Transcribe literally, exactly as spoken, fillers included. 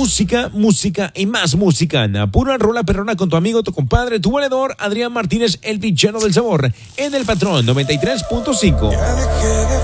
música, música y más música. Pura rola perrona con tu amigo, tu compadre, tu valedor, Adrián Martínez, el villano del sabor, en El Patrón noventa y tres punto cinco. Ya dejé de